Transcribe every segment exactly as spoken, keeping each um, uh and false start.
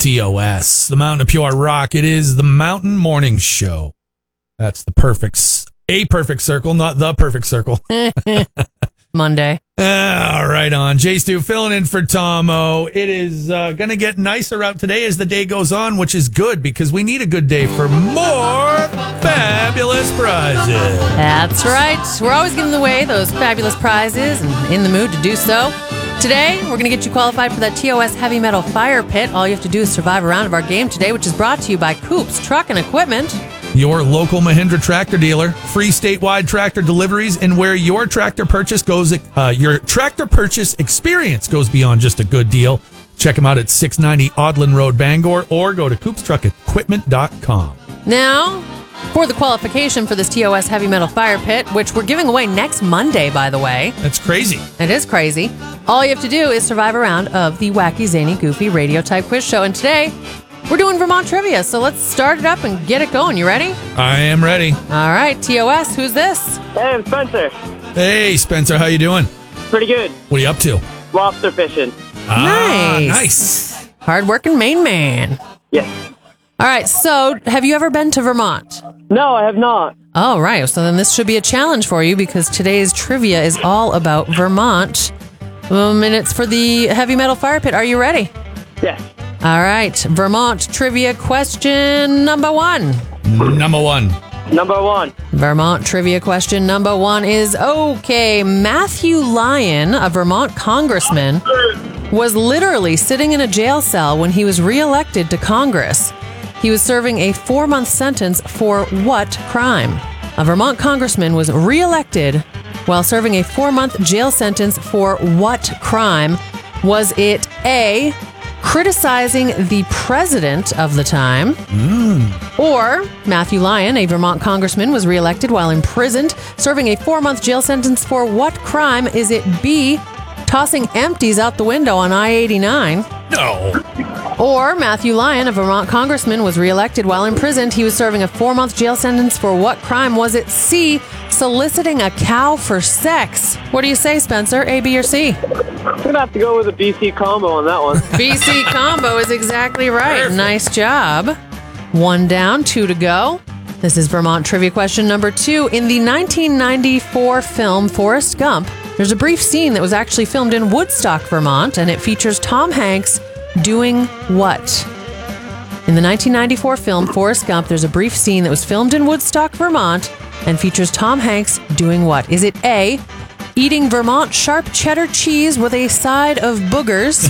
T O S, the Mountain of Pure Rock. It is the Mountain Morning Show. That's the perfect, s- a perfect circle, not the perfect circle. Monday. Ah, right on. Jay Stu filling in for Tomo. It is uh, going to get nicer out today as the day goes on, which is good because we need a good day for more fabulous prizes. That's right. We're always giving away those fabulous prizes and in the mood to do so. Today, we're going to get you qualified for that T O S Heavy Metal Fire Pit. All you have to do is survive a round of our game today, which is brought to you by Coops Truck and Equipment. Your local Mahindra tractor dealer, free statewide tractor deliveries, and where your tractor purchase goes, uh, your tractor purchase experience goes beyond just a good deal. Check them out at six ninety Audlin Road, Bangor, or go to coops truck equipment dot com. Now, for the qualification for this T O S Heavy Metal Fire Pit, which we're giving away next Monday, by the way. That's crazy. It is crazy. All you have to do is survive a round of the wacky, zany, goofy radio type quiz show. And today, we're doing Vermont trivia, so let's start it up and get it going. You ready? I am ready. All right, T O S, who's this? Hey, I'm Spencer. Hey, Spencer, how you doing? Pretty good. What are you up to? Lobster fishing. Ah, Nice. nice. Hardworking Maine man. Yes. All right, so have you ever been to Vermont? No, I have not. All right, so then this should be a challenge for you because today's trivia is all about Vermont. Um, and it's for the Heavy Metal Fire Pit. Are you ready? Yes. All right, Vermont trivia question number one. Number one. Number one. Vermont trivia question number one is, okay, Matthew Lyon, a Vermont congressman, was literally sitting in a jail cell when he was reelected to Congress. He was serving a four-month sentence for what crime? A Vermont congressman was reelected while serving a four-month jail sentence for what crime? Was it A, criticizing the president of the time? Mm. Or Matthew Lyon, a Vermont congressman, was reelected while imprisoned, serving a four-month jail sentence for what crime? Is it B, tossing empties out the window on I eighty-nine? No. Or Matthew Lyon, a Vermont congressman, was reelected while imprisoned. He was serving a four-month jail sentence for what crime? Was it C, soliciting a cow for sex? What do you say, Spencer? A, B, or C? I'm going to have to go with a B C combo on that one. B C combo is exactly right. Perfect. Nice job. One down, two to go. This is Vermont trivia question number two. In the nineteen ninety-four film Forrest Gump, there's a brief scene that was actually filmed in Woodstock, Vermont, and it features Tom Hanks doing what? In the nineteen ninety-four film Forrest Gump, there's a brief scene that was filmed in Woodstock, Vermont, and features Tom Hanks doing what? Is it A, eating Vermont sharp cheddar cheese with a side of boogers?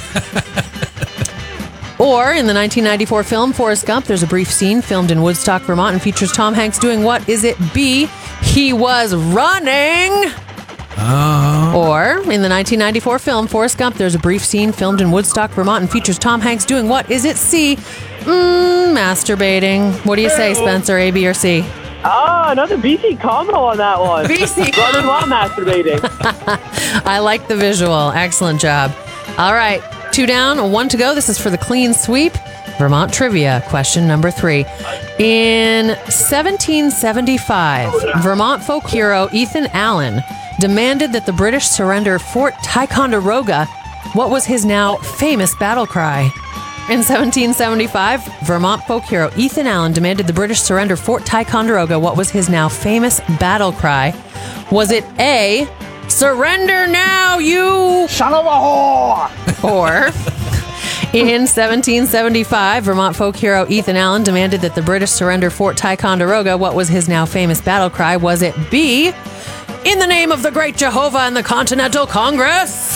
Or in the nineteen ninety-four film Forrest Gump, there's a brief scene filmed in Woodstock, Vermont, and features Tom Hanks doing what? Is it B, he was running? Uh, Or in the nineteen ninety-four film Forrest Gump, there's a brief scene filmed in Woodstock, Vermont, and features Tom Hanks doing what? Is it C, mm, masturbating? What do you say, Spencer? A, B, or C? Ah, another B C combo on that one. B C Running while masturbating. I like the visual. Excellent job. All right, two down, one to go. This is for the clean sweep. Vermont trivia question number three. In seventeen seventy-five, Vermont folk hero Ethan Allen demanded that the British surrender Fort Ticonderoga. What was his now famous battle cry? In seventeen seventy-five, Vermont folk hero Ethan Allen demanded the British surrender Fort Ticonderoga. What was his now famous battle cry? Was it A, surrender now, you Son of a whore! Or in seventeen seventy-five, Vermont folk hero Ethan Allen demanded that the British surrender Fort Ticonderoga. What was his now famous battle cry? Was it B, in the name of the great Jehovah and the Continental Congress?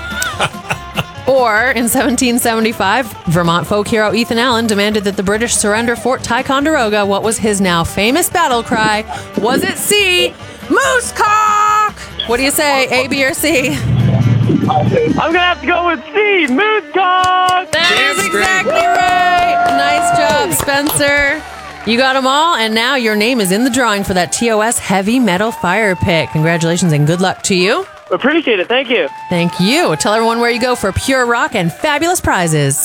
Or in seventeen seventy-five, Vermont folk hero Ethan Allen demanded that the British surrender Fort Ticonderoga. What was his now famous battle cry? Was it C, moose cock? What do you say, A, B, or C? I'm going to have to go with C, moose cock! That is exactly right. Nice job, Spencer. You got them all, and now your name is in the drawing for that T O S Heavy Metal Fire Pit. Congratulations and good luck to you. Appreciate it. Thank you. Thank you. Tell everyone where you go for pure rock and fabulous prizes.